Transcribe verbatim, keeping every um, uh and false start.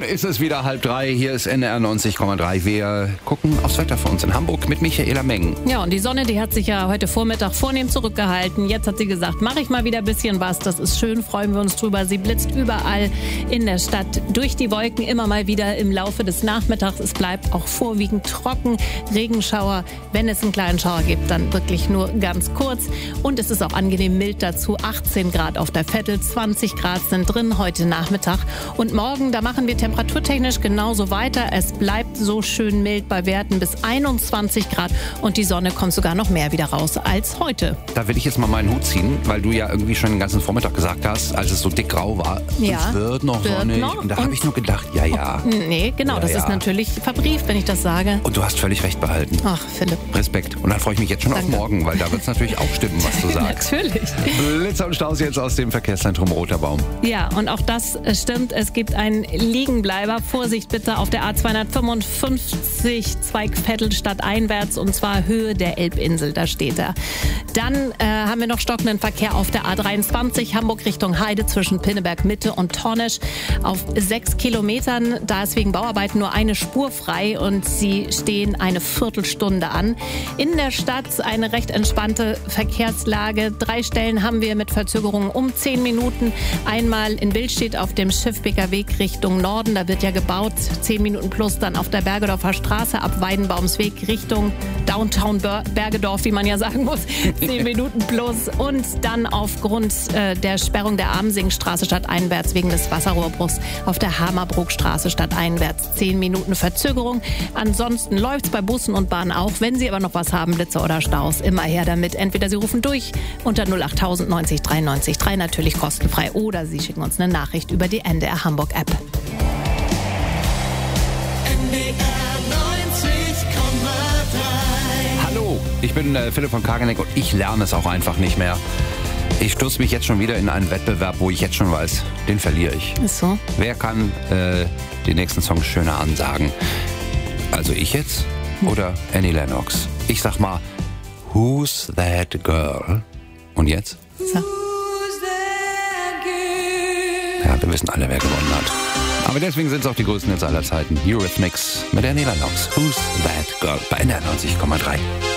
ist es wieder halb drei. Hier ist N D R neunzig Komma drei. Wir gucken aufs Wetter für uns in Hamburg mit Michaela Meng. Ja, und die Sonne, die hat sich ja heute Vormittag vornehm zurückgehalten. Jetzt hat sie gesagt, mache ich mal wieder ein bisschen was. Das ist schön, freuen wir uns drüber. Sie blitzt überall in der Stadt durch die Wolken, immer mal wieder im Laufe des Nachmittags. Es bleibt auch vorwiegend trocken. Regenschauer, wenn es einen kleinen Schauer gibt, dann wirklich nur ganz kurz. Und es ist auch angenehm mild dazu. achtzehn Grad auf der Vettel, zwanzig Grad sind drin heute Nachmittag. Und morgen, da machen wir temperaturtechnisch genauso weiter. Es bleibt so schön mild bei Werten bis einundzwanzig Grad und die Sonne kommt sogar noch mehr wieder raus als heute. Da will ich jetzt mal meinen Hut ziehen, weil du ja irgendwie schon den ganzen Vormittag gesagt hast, als es so dick grau war, ja, es wird noch wird sonnig. Noch. Und da habe ich nur gedacht, ja, ja. Oh, nee, genau, ja, das ja. ist natürlich verbrieft, wenn ich das sage. Und du hast völlig recht behalten. Ach, Philipp. Respekt. Und dann freue ich mich jetzt schon Danke. auf morgen, weil da wird es natürlich auch stimmen, was du sagst. Natürlich. Blitzer und Staus jetzt aus dem Verkehrszentrum Roter Baum. Ja, und auch das stimmt. Es gibt einen Liegenbleiber. Vorsicht bitte auf der A zweihundertfünfundfünfzig Zweigvettel stadteinwärts und zwar Höhe der Elbinsel. Da steht er. Dann äh, haben wir noch stockenden Verkehr auf der A dreiundzwanzig Hamburg Richtung Heide zwischen Pinneberg Mitte und Tornisch auf sechs Kilometern. Da ist wegen Bauarbeiten nur eine Spur frei und sie stehen eine Viertelstunde an. In der Stadt eine recht entspannte Verkehrslage. Drei Stellen haben wir mit Verzögerungen um zehn Minuten. Einmal in Billstedt auf dem Schiffbeker Weg Richtung Norden. Da wird ja gebaut. zehn Minuten plus dann auf der Bergedorfer Straße ab Weidenbaumsweg Richtung Downtown Bergedorf, wie man ja sagen muss. zehn Minuten plus. Und dann aufgrund äh, der Sperrung der Amsingstraße stadteinwärts wegen des Wasserrohrbruchs auf der Hamerbrookstraße stadteinwärts. zehn Minuten Verzögerung. Ansonsten läuft's bei Bussen und Bahnen auch. Wenn Sie aber noch was haben, Blitze oder Staus, immer her damit. Entweder Sie rufen durch unter null acht tausend neunzig dreiundneunzig drei, natürlich kostenfrei, oder Sie schicken uns eine Nachricht über die N D R Hamburg App. N D R neunzig Komma drei. Hallo, ich bin äh, Philipp von Kageneck und ich lerne es auch einfach nicht mehr. Ich stürze mich jetzt schon wieder in einen Wettbewerb, wo ich jetzt schon weiß, den verliere ich. Ist so. Wer kann äh, den nächsten Song schöner ansagen? Also ich jetzt oder Annie Lennox? Ich sag mal, Who's That Girl? Und jetzt? So. Ja, wir wissen alle, wer gewonnen hat. Aber deswegen sind es auch die größten jetzt aller Zeiten. Eurythmics mit Annie Lennox. Who's That Girl? Bei N D R neunzig Komma drei.